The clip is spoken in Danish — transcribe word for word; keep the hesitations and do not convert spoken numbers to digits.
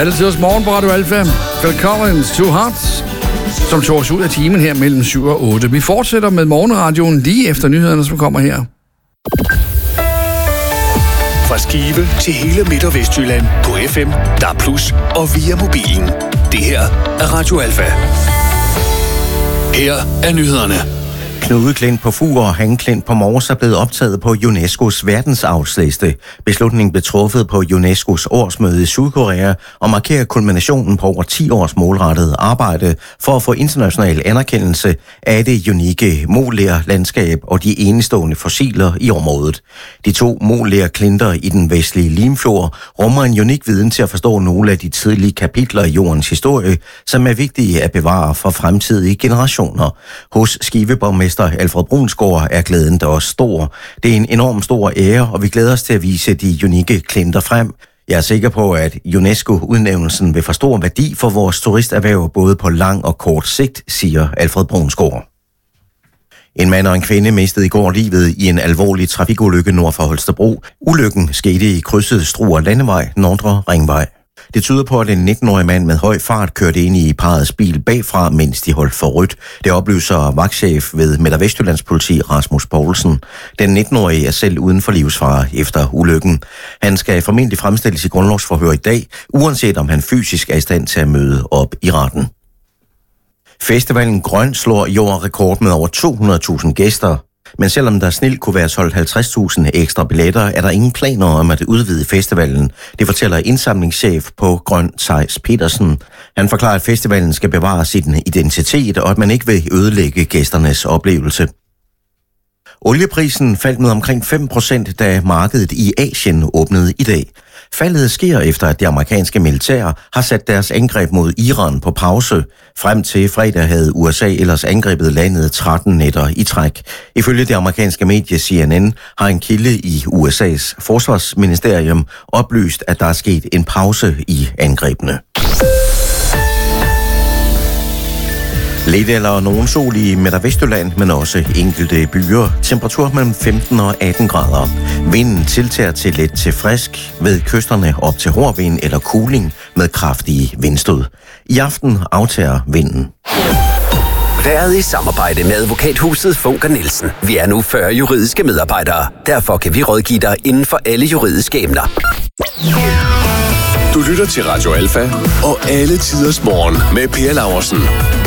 Altid hos morgen på Radio Alfa. Phil Collins, Two Hearts, som tog os ud af timen her mellem syv og otte. Vi fortsætter med morgenradioen lige efter nyhederne, som kommer her. Fra Skive til hele Midt- og Vestjylland på F M, D A B plus og via mobilen. Det her er Radio Alfa. Her er nyhederne. Knude Klint på Fur og Hanne Klint på Mors er blevet optaget på UNESCO's verdensarvsliste. Beslutningen blev truffet på UNESCO's årsmøde i Sydkorea og markerer kulminationen på over ti års målrettet arbejde for at få international anerkendelse af det unikke Moler-landskab og de enestående fossiler i området. De to Moler-klinter i den vestlige Limfjord rummer en unik viden til at forstå nogle af de tidlige kapitler i jordens historie, som er vigtige at bevare for fremtidige generationer. Hos Skiveborgmester Alfred Brunsgaard er glæden da også stor. Det er en enorm stor ære, og vi glæder os til at vise de unikke klinter frem. Jeg er sikker på, at UNESCO-udnævnelsen vil få stor værdi for vores turisterhverv både på lang og kort sigt, siger Alfred Brunsgaard. En mand og en kvinde mistede i går livet i en alvorlig trafikulykke nord for Holstebro. Ulykken skete i krydset Struer Landevej, Nordre Ringvej. Det tyder på, at en nitten-årig mand med høj fart kørte ind i parrets bil bagfra, mens de holdt for rødt. Det oplyser vagtchef ved Midt- og Vestjyllands politi Rasmus Poulsen. Den nitten-årige er selv uden for livsfare efter ulykken. Han skal formentlig fremstilles i grundlovsforhør i dag, uanset om han fysisk er i stand til at møde op i retten. Festivalen Grøn slår i år rekord med over to hundrede tusind gæster. Men selvom der snilt kunne være solgt halvtreds tusind ekstra billetter, er der ingen planer om at udvide festivalen. Det fortæller indsamlingschef på Grøn, Theis Petersen. Han forklarer, at festivalen skal bevare sin identitet, og at man ikke vil ødelægge gæsternes oplevelse. Olieprisen faldt med omkring fem procent, da markedet i Asien åbnede i dag. Faldet sker efter, at det amerikanske militær har sat deres angreb mod Iran på pause. Frem til fredag havde U S A ellers angrebet landet tretten nætter i træk. Ifølge det amerikanske medie C N N har en kilde i U S A's forsvarsministerium oplyst, at der er sket en pause i angrebene. Lidt eller nogen sol i Midt- og Vestjylland, men også enkelte byer. Temperatur mellem femten og atten grader. Vinden tiltager til let til frisk, ved kysterne op til hård vind eller kuling med kraftige vindstød. I aften aftager vinden. Været i samarbejde med advokathuset Funker Nielsen. Vi er nu fyrre juridiske medarbejdere. Derfor kan vi rådgive dig inden for alle juridiske emner. Du lytter til Radio Alfa og alle tiders morgen med Per Laursen.